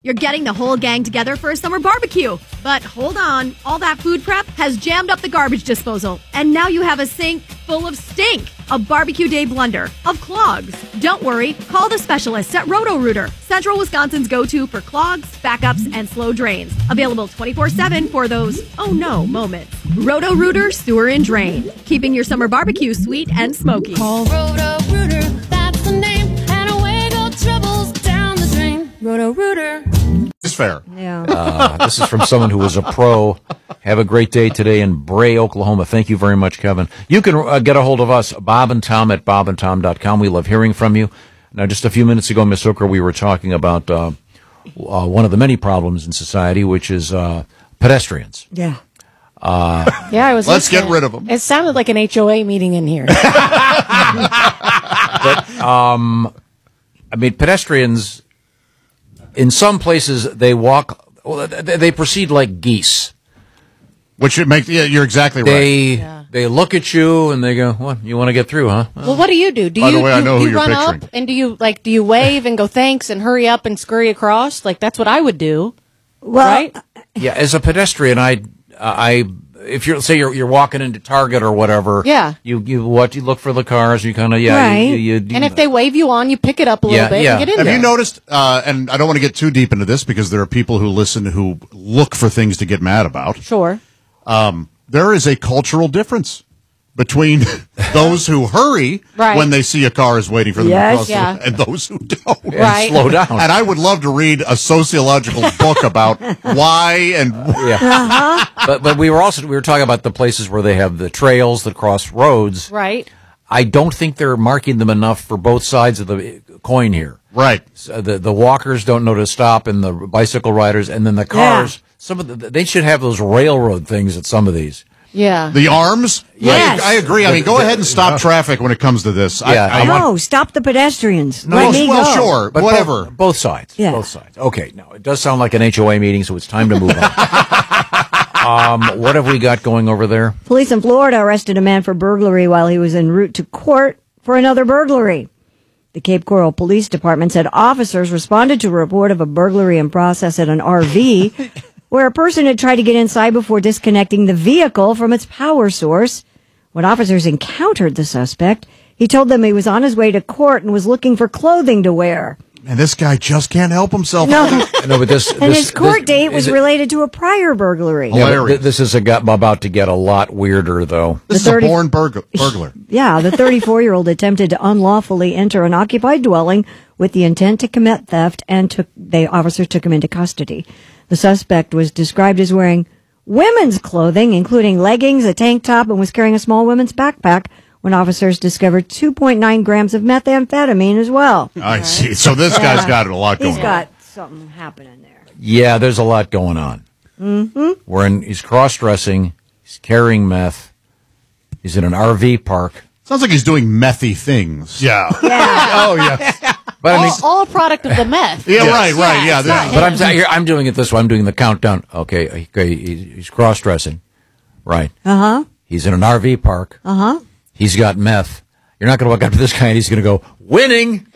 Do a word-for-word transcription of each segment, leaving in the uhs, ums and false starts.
You're getting the whole gang together for a summer barbecue. But hold on, all that food prep has jammed up the garbage disposal. And now you have a sink full of stink. A barbecue day blunder of clogs. Don't worry, call the specialists at Roto-Rooter, Central Wisconsin's go-to for clogs, backups, and slow drains. Available twenty-four seven for those oh no moments. Roto-Rooter Sewer and Drain, keeping your summer barbecue sweet and smoky. Call Roto-Rooter, that's the name, and away go troubles down the drain. Roto-Rooter. It's fair. Yeah. Uh, this is from someone who was a pro. Have a great day today in Bray, Oklahoma. Thank you very much, Kevin. You can uh, get a hold of us, Bob and Tom at bob and tom dot com. We love hearing from you. Now, just a few minutes ago, Miss Hooker, we were talking about uh, uh, one of the many problems in society, which is uh, pedestrians. Yeah. Uh, yeah, I was. Let's listening. get rid of them. It sounded like an H O A meeting in here. but, um, I mean, pedestrians, in some places, they walk, well, they proceed like geese. Which should make, yeah, you're exactly right. They Yeah. they look at you and they go, "What? You want to get through, huh?" Well, what do you do? Do By you, the way, I you, know who you you're run picturing. up and do you like do you wave and go thanks and hurry up and scurry across? Like that's what I would do. Well, right? Yeah, as a pedestrian, I, I, if you're say you're you're walking into Target or whatever, Yeah. you you what you look for the cars, you kind of yeah, Right. you, you, you, And if they wave you on, you pick it up a little Yeah, bit yeah. and get in Have there. you noticed, uh, and I don't want to get too deep into this because there are people who listen who look for things to get mad about. Sure. Um, there is a cultural difference between those who hurry Right. when they see a car is waiting for them Yes. to cross Yeah. and those who don't. and Right. slow down. And I would love to read a sociological book about why and yeah. But but we were also we were talking about the places where they have the trails that cross roads. Right. I don't think they're marking them enough for both sides of the coin here. right. So the the walkers don't know to stop, and the bicycle riders, and then the cars. Some of the, they should have those railroad things at some of these. Yeah. The arms? Yes. I, I agree. I mean, go ahead and stop traffic when it comes to this. I- Yeah, I, I want no, stop the pedestrians. No, Let me well, go. sure, But whatever. Both, both sides. Yeah. Both sides. Okay. Now, it does sound like an H O A meeting, so it's time to move on. um, what have we got going over there? Police in Florida arrested a man for burglary while he was en route to court for another burglary. The Cape Coral Police Department said officers responded to a report of a burglary in process at an R V where a person had tried to get inside before disconnecting the vehicle from its power source. When officers encountered the suspect, he told them he was on his way to court and was looking for clothing to wear. And this guy just can't help himself. No, No, but this and this, his court this- date was is it- related to a prior burglary. Yeah, but Hilarious. th- this is a, got, about to get a lot weirder, though. This The is thirty a born burglar. burglar. Yeah, the thirty-four-year-old attempted to unlawfully enter an occupied dwelling with the intent to commit theft, and took the officers took him into custody. The suspect was described as wearing women's clothing, including leggings, a tank top, and was carrying a small women's backpack when officers discovered two point nine grams of methamphetamine as well. I see. So this guy's got a lot going He's on. got something happening there. Yeah, there's a lot going on. Mm-hmm. We're in, he's cross-dressing. He's carrying meth. He's in an R V park. Sounds like he's doing methy things. Yeah. Yeah. Oh, yes. But I mean, all, all a product of the meth. Yeah, right, right. Yeah, it's yeah. not but I'm sa- here, I'm doing it this way. I'm doing the countdown. Okay, okay he- he's cross-dressing. Right. Uh-huh. He's in an R V park. Uh-huh. He's got meth. You're not going to walk up to this guy and he's going to go, winning!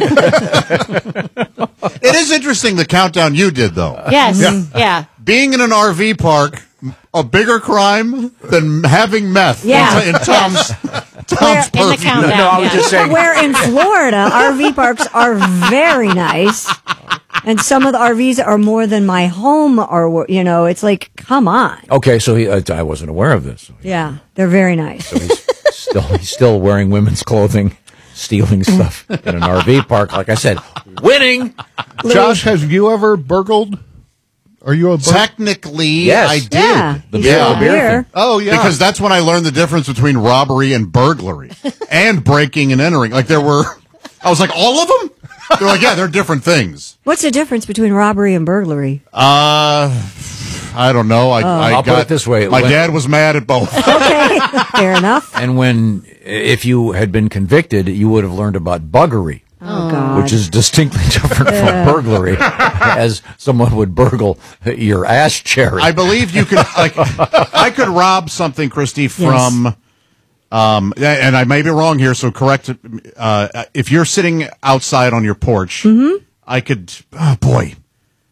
It is interesting the countdown you did, though. Yes. Yeah. Being in an R V park, a bigger crime than having meth. Yeah. In Tom's, Tom's In the purview. countdown. No, I was yeah. just saying. Where in Florida, R V parks are very nice. And some of the R Vs are more than my home are, you know, it's like, come on. Okay, so he, uh, I wasn't aware of this. Yeah, they're very nice. He's still, he's still wearing women's clothing, stealing stuff in an R V park. Like I said, winning! Josh, have you ever burgled? Are you a burglar? Technically, Yes. I did. Yeah, The you beer- saw the beer beer. thing. Oh, yeah. Because that's when I learned the difference between robbery and burglary and breaking and entering. Like there were, I was like, all of them? They're like, yeah, they're different things. What's the difference between robbery and burglary? Uh, I don't know. I, I I'll put got, it this way. My When- dad was mad at both. Okay, fair enough. And when, if you had been convicted, you would have learned about buggery. Oh, God. Which is distinctly different from burglary, as someone would burgle your ass cherry. I believe you could, like, I could rob something, Christy, from, um, and I may be wrong here, so correct. Uh, if you're sitting outside on your porch, I could, oh boy,